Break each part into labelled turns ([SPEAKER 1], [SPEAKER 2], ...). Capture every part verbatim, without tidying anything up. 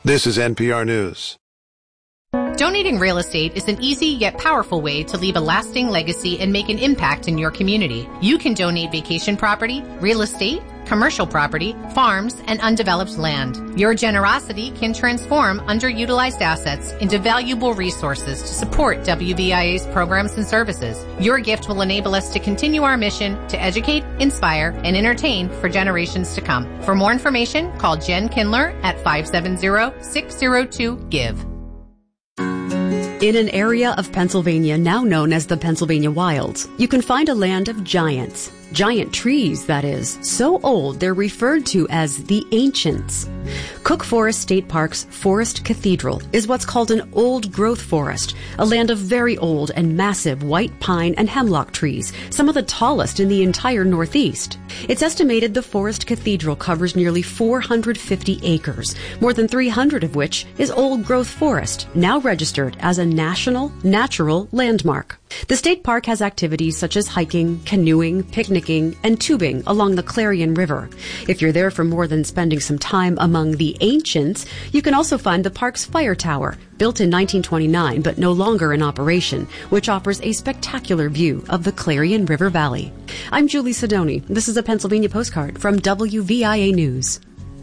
[SPEAKER 1] This is N P R News.
[SPEAKER 2] Donating real estate is an easy yet powerful way to leave a lasting legacy and make an impact in your community. You can donate vacation property, real estate, commercial property, farms, and undeveloped land. Your generosity can transform underutilized assets into valuable resources to support W V I A's programs and services. Your gift will enable us to continue our mission to educate, inspire, and entertain for generations to come. For more information, call Jen Kindler at five seven zero, six zero two, GIVE.
[SPEAKER 3] In an area of Pennsylvania now known as the Pennsylvania Wilds, you can find a land of giants. Giant trees, that is, so old they're referred to as the ancients. Cook Forest State Park's Forest Cathedral is what's called an old-growth forest, a land of very old and massive white pine and hemlock trees, some of the tallest in the entire Northeast. It's estimated the Forest Cathedral covers nearly four hundred fifty acres, more than three hundred of which is old-growth forest, now registered as a National Natural Landmark. The state park has activities such as hiking, canoeing, picnicking, and tubing along the Clarion River. If you're there for more than spending some time among the ancients, you can also find the park's fire tower, built in nineteen twenty-nine but no longer in operation, which offers a spectacular view of the Clarion River Valley. I'm Julie Sidoni. This is a Pennsylvania postcard from W V I A News.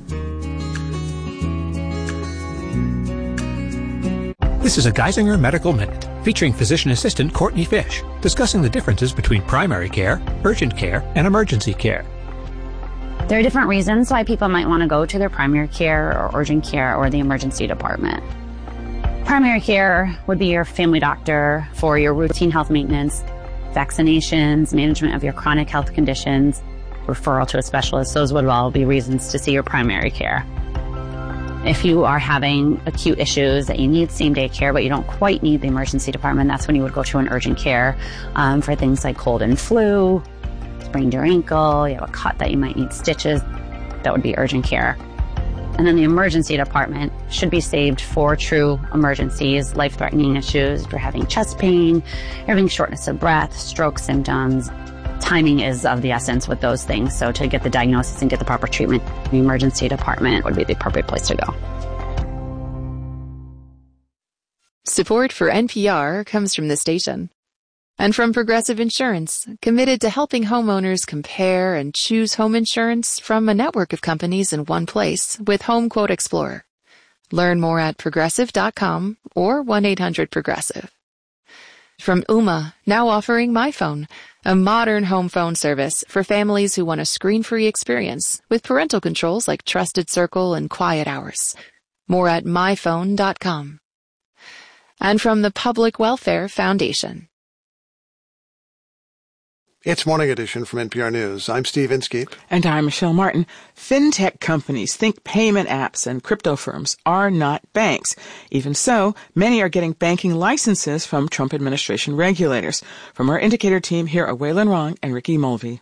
[SPEAKER 4] This is a Geisinger Medical Minute, featuring physician assistant Courtney Fish, discussing the differences between primary care, urgent care, and emergency care.
[SPEAKER 5] There are different reasons why people might want to go to their primary care or urgent care or the emergency department. Primary care would be your family doctor for your routine health maintenance, vaccinations, management of your chronic health conditions, referral to a specialist. Those would all be reasons to see your primary care. If you are having acute issues that you need same-day care, but you don't quite need the emergency department, that's when you would go to an urgent care um, for things like cold and flu, sprained your ankle, you have a cut that you might need stitches. That would be urgent care. And then the emergency department should be saved for true emergencies, life-threatening issues. If you're having chest pain, you're having shortness of breath, stroke symptoms. Timing is of the essence with those things. So to get the diagnosis and get the proper treatment, the emergency department would be the appropriate place to go.
[SPEAKER 6] Support for N P R comes from the station. And from Progressive Insurance, committed to helping homeowners compare and choose home insurance from a network of companies in one place with Home Quote Explorer. Learn more at progressive dot com or one eight hundred progressive. From Ooma, now offering MyPhone, a modern home phone service for families who want a screen-free experience with parental controls like Trusted Circle and Quiet Hours. More at my phone dot com. And from the Public Welfare Foundation.
[SPEAKER 1] It's Morning Edition from N P R News. I'm Steve Inskeep.
[SPEAKER 7] And I'm Michelle Martin. Fintech companies think payment apps and crypto firms are not banks. Even so, many are getting banking licenses from Trump administration regulators. From our Indicator team, here are Waylon Wong and Ricky Mulvey.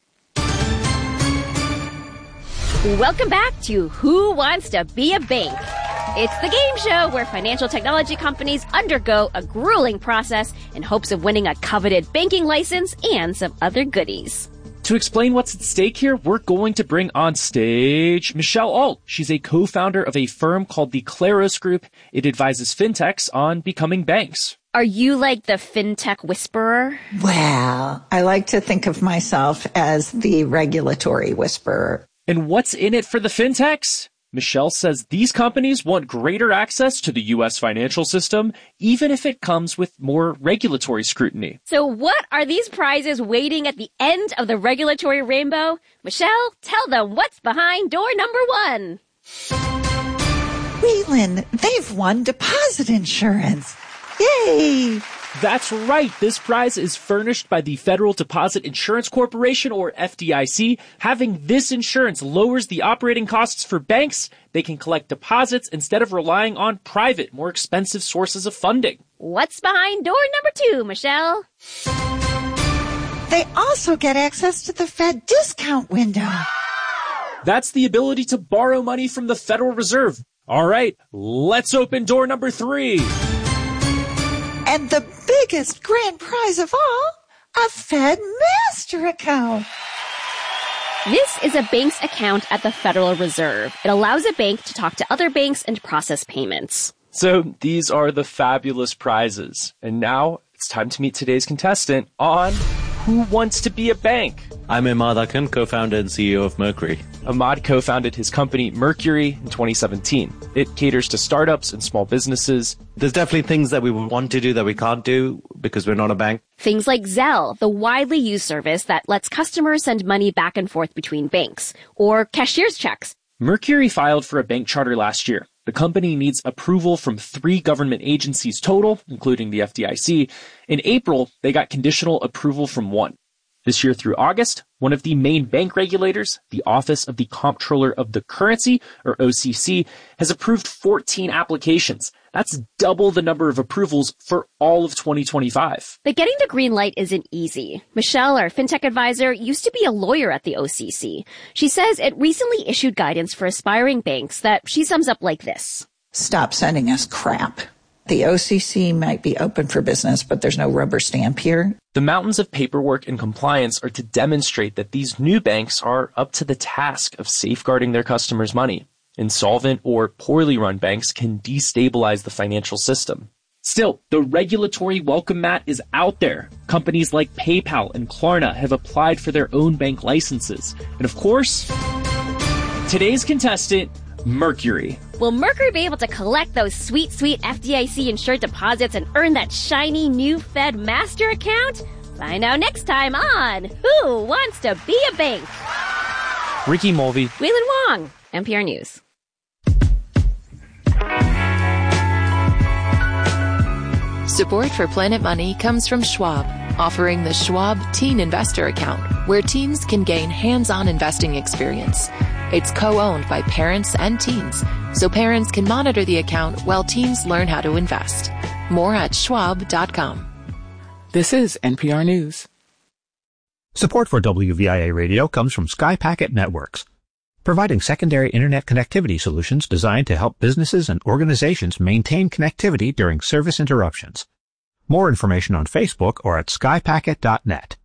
[SPEAKER 8] Welcome back to Who Wants to Be a Bank? It's the game show where financial technology companies undergo a grueling process in hopes of winning a coveted banking license and some other goodies.
[SPEAKER 9] To explain what's at stake here, we're going to bring on stage Michelle Alt. She's a co-founder of a firm called the Claros Group. It advises fintechs on becoming banks.
[SPEAKER 8] Are you like the fintech whisperer?
[SPEAKER 10] Well, I like to think of myself as the regulatory whisperer.
[SPEAKER 9] And what's in it for the fintechs? Michelle says these companies want greater access to the U S financial system, even if it comes with more regulatory scrutiny.
[SPEAKER 8] So what are these prizes waiting at the end of the regulatory rainbow? Michelle, tell them what's behind door number one.
[SPEAKER 10] Waylon, they've won deposit insurance. Yay!
[SPEAKER 9] That's right. This prize is furnished by the Federal Deposit Insurance Corporation, or F D I C. Having this insurance lowers the operating costs for banks. They can collect deposits instead of relying on private, more expensive sources of funding.
[SPEAKER 8] What's behind door number two, Michelle?
[SPEAKER 10] They also get access to the Fed discount window.
[SPEAKER 9] That's the ability to borrow money from the Federal Reserve. All right, let's open door number three.
[SPEAKER 10] And the biggest grand prize of all, a Fed Master account.
[SPEAKER 8] This is a bank's account at the Federal Reserve. It allows a bank to talk to other banks and process payments.
[SPEAKER 9] So these are the fabulous prizes. And now it's time to meet today's contestant on Who Wants to Be a Bank?
[SPEAKER 11] I'm Ahmad Akhan, co-founder and C E O of Mercury.
[SPEAKER 9] Ahmad co-founded his company Mercury in twenty seventeen. It caters to startups and small businesses.
[SPEAKER 11] There's definitely things that we would want to do that we can't do because we're not a bank.
[SPEAKER 8] Things like Zelle, the widely used service that lets customers send money back and forth between banks, or cashier's checks.
[SPEAKER 9] Mercury filed for a bank charter last year. The company needs approval from three government agencies total, including the F D I C. In April, they got conditional approval from one. This year through August, one of the main bank regulators, the Office of the Comptroller of the Currency, or O C C, has approved fourteen applications. That's double the number of approvals for all of twenty twenty-five.
[SPEAKER 8] But getting the green light isn't easy. Michelle, our fintech advisor, used to be a lawyer at the O C C. She says it recently issued guidance for aspiring banks that she sums up like this.
[SPEAKER 10] Stop sending us crap. The O C C might be open for business, but there's no rubber stamp here.
[SPEAKER 9] The mountains of paperwork and compliance are to demonstrate that these new banks are up to the task of safeguarding their customers' money. Insolvent or poorly run banks can destabilize the financial system. Still, the regulatory welcome mat is out there. Companies like PayPal and Klarna have applied for their own bank licenses. And of course, today's contestant, Mercury.
[SPEAKER 8] Will Mercury be able to collect those sweet, sweet F D I C insured deposits and earn that shiny new Fed master account? Find out next time on Who Wants to Be a Bank?
[SPEAKER 9] Ricky Mulvey,
[SPEAKER 8] Waylon Wong, N P R News.
[SPEAKER 6] Support for Planet Money comes from Schwab, offering the Schwab Teen Investor Account, where teens can gain hands-on investing experience. It's co-owned by parents and teens, so parents can monitor the account while teens learn how to invest. More at schwab dot com.
[SPEAKER 7] This is N P R News.
[SPEAKER 4] Support for W V I A Radio comes from Sky Packet Networks, providing secondary internet connectivity solutions designed to help businesses and organizations maintain connectivity during service interruptions. More information on Facebook or at sky packet dot net.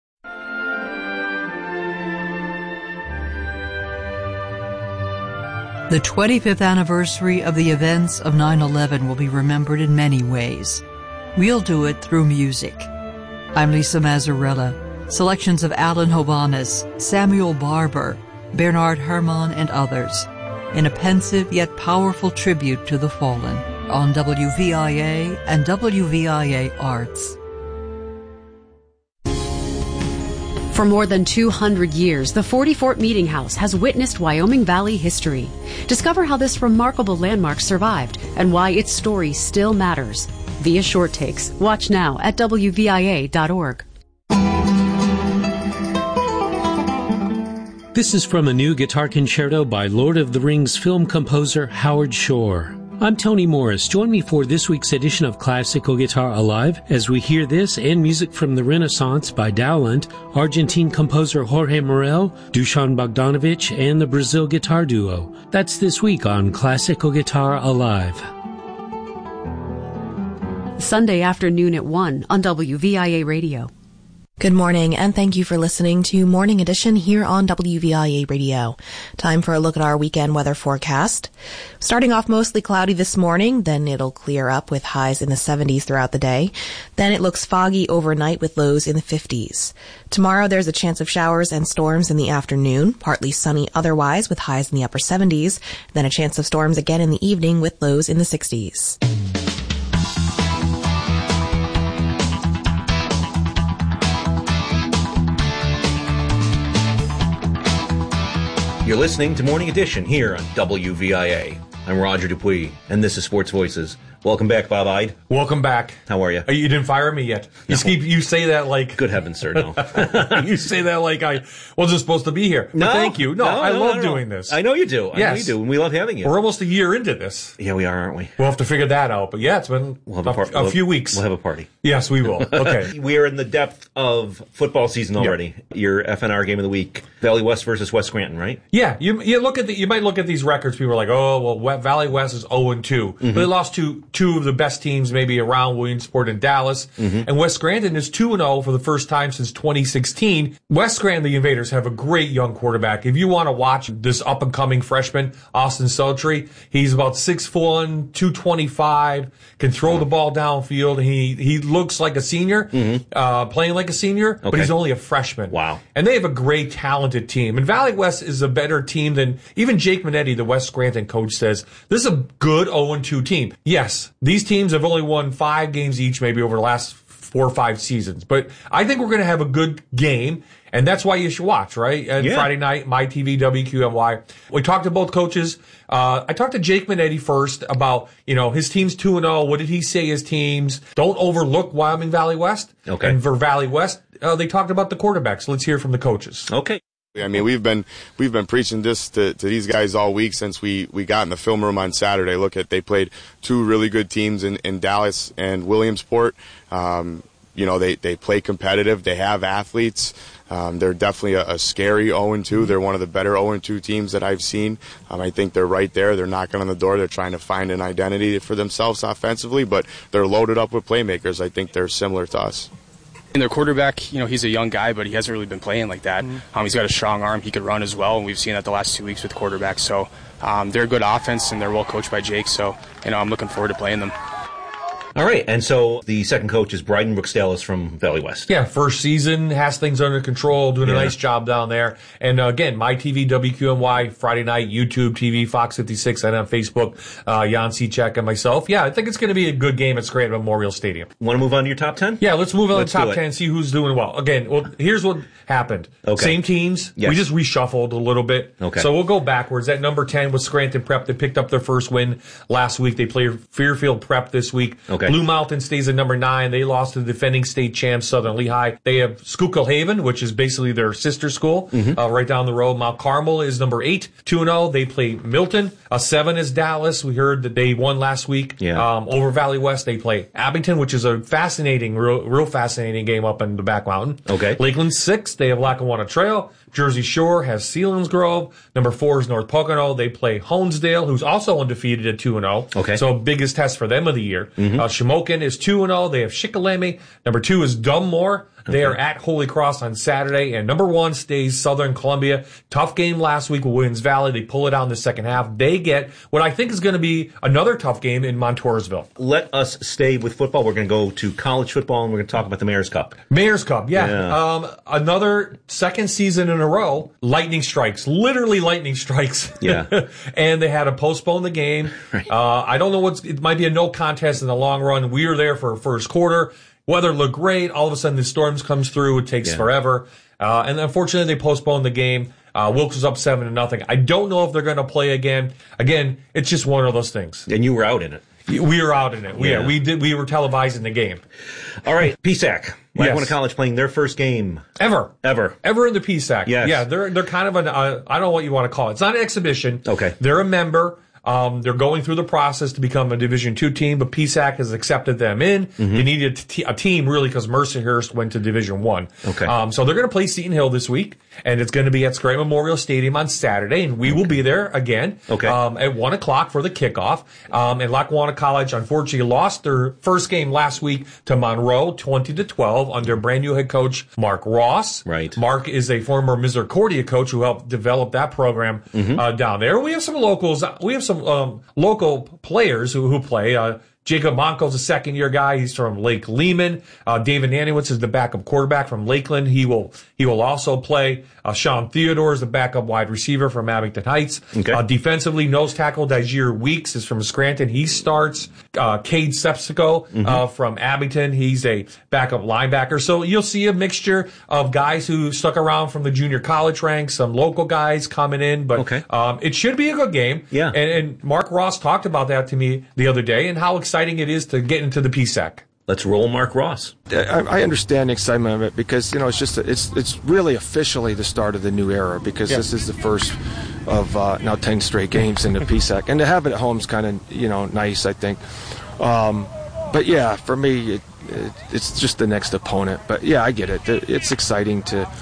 [SPEAKER 12] The twenty-fifth anniversary of the events of nine eleven will be remembered in many ways. We'll do it through music. I'm Lisa Mazzarella. Selections of Alan Hovhaness, Samuel Barber, Bernard Herrmann, and others, in a pensive yet powerful tribute to the fallen on W V I A and W V I A Arts.
[SPEAKER 3] For more than two hundred years, the Forty Fort Meeting House has witnessed Wyoming Valley history. Discover how this remarkable landmark survived and why its story still matters. Via Short Takes. Watch now at W V I A dot org.
[SPEAKER 13] This is from a new guitar concerto by Lord of the Rings film composer Howard Shore. I'm Tony Morris. Join me for this week's edition of Classical Guitar Alive as we hear this and music from the Renaissance by Dowland, Argentine composer Jorge Morel, Dusan Bogdanovic, and the Brazil Guitar Duo. That's this week on Classical Guitar Alive.
[SPEAKER 3] Sunday afternoon at one on W V I A Radio.
[SPEAKER 14] Good morning, and thank you for listening to Morning Edition here on W V I A Radio. Time for a look at our weekend weather forecast. Starting off mostly cloudy this morning, then it'll clear up with highs in the seventies throughout the day. Then it looks foggy overnight with lows in the fifties. Tomorrow there's a chance of showers and storms in the afternoon, partly sunny otherwise with highs in the upper seventies. Then a chance of storms again in the evening with lows in the sixties.
[SPEAKER 15] You're listening to Morning Edition here on W V I A. I'm Roger Dupuis, and this is Sports Voices. Welcome back, Bob Ide.
[SPEAKER 16] Welcome back.
[SPEAKER 15] How are you?
[SPEAKER 16] Oh, you didn't fire me yet. You
[SPEAKER 15] No.
[SPEAKER 16] keep you say that like
[SPEAKER 15] Good heavens, sir, no.
[SPEAKER 16] you say that like I wasn't supposed to be here. But
[SPEAKER 15] No,
[SPEAKER 16] thank you. No,
[SPEAKER 15] no,
[SPEAKER 16] I
[SPEAKER 15] no,
[SPEAKER 16] love
[SPEAKER 15] no, no.
[SPEAKER 16] doing this.
[SPEAKER 15] I know you do. I know
[SPEAKER 16] Yes.
[SPEAKER 15] you do, and we love having you.
[SPEAKER 16] We're almost a year into this.
[SPEAKER 15] Yeah, we are, aren't we?
[SPEAKER 16] We'll have to figure that out. But yeah, it's been
[SPEAKER 15] We'll have
[SPEAKER 16] a,
[SPEAKER 15] a, par-
[SPEAKER 16] a
[SPEAKER 15] we'll-
[SPEAKER 16] few weeks.
[SPEAKER 15] We'll have a party.
[SPEAKER 16] Yes, we will. Okay.
[SPEAKER 15] We are in the depth of football season already. Your F N R game of the week, Valley West versus West Scranton, right?
[SPEAKER 16] Yeah, you you look at the you might look at these records. People are like, oh well, West, Valley West is zero and two,
[SPEAKER 15] Mhm.
[SPEAKER 16] but they lost to two of the best teams maybe around, Williamsport and Dallas. Mm-hmm. And West Scranton is two and oh for the first time since twenty sixteen. West Scranton, the Invaders, have a great young quarterback. If you want to watch this up-and-coming freshman, Austin Sultry, he's about six foot one, two twenty-five, can throw the ball downfield. He he looks like a senior, mm-hmm. uh, playing like a senior, okay. but he's only a freshman.
[SPEAKER 15] Wow.
[SPEAKER 16] And they have a great, talented team. And Valley West is a better team than even Jake Minetti, the West Scranton coach, says. This is a good oh and two team. Yes, these teams have only won five games each maybe over the last four or five seasons. But I think we're going to have a good game. And that's why you should watch, right? And yeah. Friday night, MyTV, W Q M Y. We talked to both coaches. Uh, I talked to Jake Minetti first about, you know, his team's two and oh. What did he say his teams? Don't overlook Wyoming Valley West.
[SPEAKER 15] Okay.
[SPEAKER 16] And for Valley West, uh, they talked about the quarterbacks. Let's hear from the coaches.
[SPEAKER 15] Okay.
[SPEAKER 17] I mean, we've been we've been preaching this to, to these guys all week since we, we got in the film room on Saturday. Look at, they played two really good teams in, in Dallas and Williamsport. Um, you know, they, they play competitive. They have athletes. Um, they're definitely a, a scary oh and two. They're one of the better oh and two teams that I've seen. Um, I think they're right there. They're knocking on the door. They're trying to find an identity for themselves offensively, but they're loaded up with playmakers. I think they're similar to us.
[SPEAKER 18] And their quarterback, you know, he's a young guy, but he hasn't really been playing like that. Mm-hmm. Um, he's got a strong arm. He could run as well, and we've seen that the last two weeks with quarterbacks. So um, they're a good offense, and they're well coached by Jake. So, you know, I'm looking forward to playing them.
[SPEAKER 15] All right, and so the second coach is Bryden Brooks-Dallas from Valley West.
[SPEAKER 16] Yeah, first season, has things under control, doing yeah. a nice job down there. And uh, again, MyTV, W Q M Y, Friday night, YouTube T V, Fox fifty-six, and on Facebook, uh, Jan Cechek and myself. Yeah, I think it's going to be a good game at Scranton Memorial Stadium.
[SPEAKER 15] Want to move on to your top ten?
[SPEAKER 16] Yeah, let's move on
[SPEAKER 15] let's
[SPEAKER 16] to the top ten, see who's doing well. Again, well, here's what happened.
[SPEAKER 15] Okay.
[SPEAKER 16] Same teams.
[SPEAKER 15] Yes.
[SPEAKER 16] We just reshuffled a little bit.
[SPEAKER 15] Okay.
[SPEAKER 16] So we'll go backwards. At number ten was Scranton Prep. They picked up their first win last week. They played Fairfield Prep this week.
[SPEAKER 15] Okay.
[SPEAKER 16] Blue Mountain stays at number nine. They lost to the defending state champs, Southern Lehigh. They have Schuylkill Haven, which is basically their sister school, mm-hmm. uh, right down the road. Mount Carmel is number eight, two and oh. They play Milton. A seven is Dallas. We heard that they won last week.
[SPEAKER 15] Yeah.
[SPEAKER 16] Um, over Valley West, they play Abington, which is a fascinating, real, real fascinating game up in the back mountain.
[SPEAKER 15] Okay.
[SPEAKER 16] Lakeland six, they have Lackawanna Trail. Jersey Shore has Selinsgrove. Number four is North Pocono. They play Honesdale, who's also undefeated at two and oh.
[SPEAKER 15] Okay.
[SPEAKER 16] So biggest test for them of the year.
[SPEAKER 15] Mm-hmm.
[SPEAKER 16] Uh, Shamokin is two and oh. They have Shikellamy. Number two is Dunmore. They
[SPEAKER 15] Okay.
[SPEAKER 16] are at Holy Cross on Saturday. And number one stays Southern Columbia. Tough game last week with Williams Valley. They pull it out in the second half. They get what I think is going to be another tough game in Montoursville.
[SPEAKER 15] Let us stay with football. We're going to go to college football, and we're going to talk about the Mayor's Cup.
[SPEAKER 16] Mayor's Cup, yeah.
[SPEAKER 15] Yeah.
[SPEAKER 16] Um, another second season in a row, lightning strikes. Literally lightning strikes.
[SPEAKER 15] Yeah.
[SPEAKER 16] And they had to postpone the game.
[SPEAKER 15] Right.
[SPEAKER 16] Uh, I don't know what's, it might be a no contest in the long run. We were there for first quarter. Weather looked great. All of a sudden the storms comes through. It takes
[SPEAKER 15] Yeah.
[SPEAKER 16] forever. Uh, and unfortunately they postponed the game. Uh, Wilkes was up seven to nothing. I don't know if they're going to play again. Again, it's just one of those things.
[SPEAKER 15] And you were out in it.
[SPEAKER 16] We were out in it. We,
[SPEAKER 15] Yeah.
[SPEAKER 16] yeah, we did. We were televising the game.
[SPEAKER 15] All right, P S A C. Lackawanna
[SPEAKER 16] Yes.
[SPEAKER 15] College playing their first game
[SPEAKER 16] Ever.
[SPEAKER 15] ever.
[SPEAKER 16] Ever in the P S A C.
[SPEAKER 15] Yes.
[SPEAKER 16] Yeah, they're they're kind of an, uh, I don't know what you want to call it. It's not an exhibition.
[SPEAKER 15] Okay.
[SPEAKER 16] They're a member. Um, they're going through the process to become a Division two team, but P S A C has accepted them in.
[SPEAKER 15] Mm-hmm.
[SPEAKER 16] They needed a, t- a team really because Mercyhurst went to Division one.
[SPEAKER 15] Okay.
[SPEAKER 16] Um, so they're going to play Seton Hill this week, and it's going to be at Scranton Memorial Stadium on Saturday, and we will be there again.
[SPEAKER 15] Okay.
[SPEAKER 16] Um, at one o'clock for the kickoff. Um, and Lackawanna College unfortunately lost their first game last week to Monroe, twenty to twelve, under brand new head coach Mark Ross.
[SPEAKER 15] Right.
[SPEAKER 16] Mark is a former Misericordia coach who helped develop that program
[SPEAKER 15] Mm-hmm.
[SPEAKER 16] uh, down there. We have some locals. We have some um, local players who who play. Uh, Jacob Monko's a second-year guy. He's from Lake Lehman. Uh, David Nanowitz is the backup quarterback from Lakeland. He will he will also play. Uh, Sean Theodore is the backup wide receiver from Abington Heights.
[SPEAKER 15] Okay.
[SPEAKER 16] Uh, defensively, nose tackle Dajir Weeks is from Scranton. He starts. Uh, Cade Sepsico
[SPEAKER 15] Mm-hmm.
[SPEAKER 16] uh, from Abington. He's a backup linebacker. So you'll see a mixture of guys who stuck around from the junior college ranks, some local guys coming in. But
[SPEAKER 15] Okay.
[SPEAKER 16] um, it should be a good game.
[SPEAKER 15] Yeah.
[SPEAKER 16] And, and Mark Ross talked about that to me the other day and how exciting it is to get into the P S A C.
[SPEAKER 15] Let's roll Mark Ross.
[SPEAKER 19] I, I understand the excitement of it because you know it's just a, it's it's really officially the start of the new era because
[SPEAKER 16] Yeah.
[SPEAKER 19] this is the first of uh, now ten straight games in the P S A C, and to have it at home is kind of you know nice, I think. Um, but yeah, for me, it, it, it's just the next opponent. But yeah, I get it. It's exciting to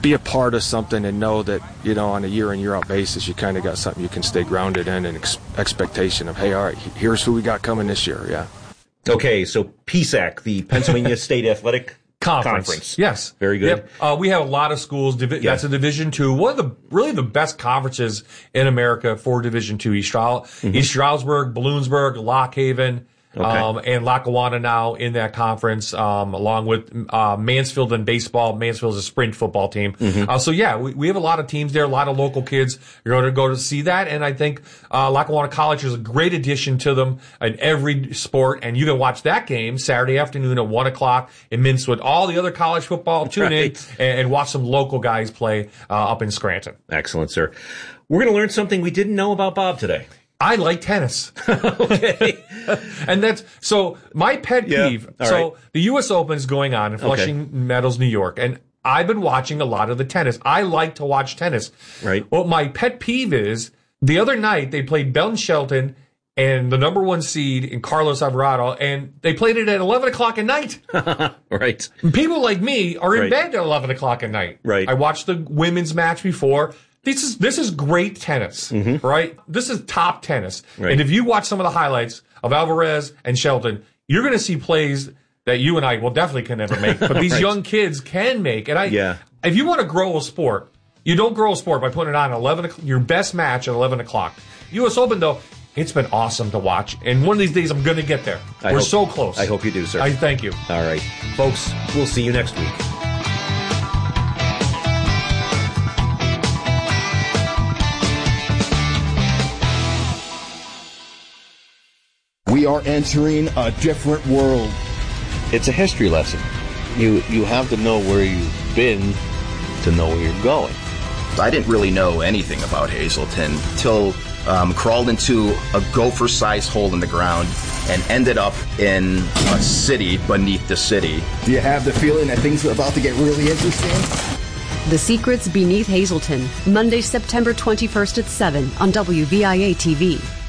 [SPEAKER 19] be a part of something and know that, you know, on a year in, year out basis, you kind of got something you can stay grounded in and ex- expectation of, hey, all right, here's who we got coming this year. Yeah.
[SPEAKER 15] Okay, so P S A C, the Pennsylvania State Athletic
[SPEAKER 16] Conference.
[SPEAKER 15] Conference.
[SPEAKER 16] Yes.
[SPEAKER 15] Very good.
[SPEAKER 16] Yep. Uh, we have a lot of schools. Divi-
[SPEAKER 15] Yeah.
[SPEAKER 16] That's a Division Two. One of the really the best conferences in America for Division Two. East, Stral-
[SPEAKER 15] Mm-hmm.
[SPEAKER 16] East Stroudsburg, Bloomsburg, Lock Haven.
[SPEAKER 15] Okay.
[SPEAKER 16] Um, and Lackawanna now in that conference, um, along with, uh, Mansfield in baseball. Mansfield is a sprint football team.
[SPEAKER 15] Mm-hmm.
[SPEAKER 16] Uh, so yeah, we, we have a lot of teams there, a lot of local kids. You're going to go to see that. And I think, uh, Lackawanna College is a great addition to them in every sport. And you can watch that game Saturday afternoon at one o'clock in Mincewood. All the other college football, tune
[SPEAKER 15] Right.
[SPEAKER 16] in and, and watch some local guys play, uh, up in Scranton.
[SPEAKER 15] Excellent, sir. We're going to learn something we didn't know about Bob today.
[SPEAKER 16] I like tennis.
[SPEAKER 15] Okay.
[SPEAKER 16] And that's, so my pet
[SPEAKER 15] Yeah,
[SPEAKER 16] peeve.
[SPEAKER 15] all
[SPEAKER 16] So
[SPEAKER 15] right.
[SPEAKER 16] the U S Open is going on in Flushing Meadows, New York. And I've been watching a lot of the tennis. I like to watch tennis.
[SPEAKER 15] Right.
[SPEAKER 16] Well, my pet peeve is the other night they played Ben Shelton and the number one seed in Carlos Alvarado, and they played it at eleven o'clock at night.
[SPEAKER 15] Right.
[SPEAKER 16] People like me are in
[SPEAKER 15] Right.
[SPEAKER 16] bed at eleven o'clock at night.
[SPEAKER 15] Right.
[SPEAKER 16] I watched the women's match before. This is this is great tennis, right? This is top tennis.
[SPEAKER 15] Right.
[SPEAKER 16] And if you watch some of the highlights of Alvarez and Shelton, you're going to see plays that you and I will definitely can never make, but these
[SPEAKER 15] Right.
[SPEAKER 16] young kids can make. And I,
[SPEAKER 15] Yeah.
[SPEAKER 16] if you want to grow a sport, you don't grow a sport by putting it on at eleven o'clock, your best match at eleven o'clock. U S Open though, it's been awesome to watch. And one of these days I'm going to get there.
[SPEAKER 15] I
[SPEAKER 16] We're
[SPEAKER 15] hope-
[SPEAKER 16] so close.
[SPEAKER 15] I hope you do, sir.
[SPEAKER 16] I thank you.
[SPEAKER 15] All right. Folks, we'll see you next week.
[SPEAKER 20] We are entering a different world.
[SPEAKER 11] It's a history lesson. You you have to know where you've been to know where you're going.
[SPEAKER 21] I didn't really know anything about Hazleton till um, crawled into a gopher-sized hole in the ground and ended up in a city beneath the city.
[SPEAKER 20] Do you have the feeling that things are about to get really interesting?
[SPEAKER 3] The Secrets Beneath Hazleton, Monday, September twenty-first at seven on W V I A T V.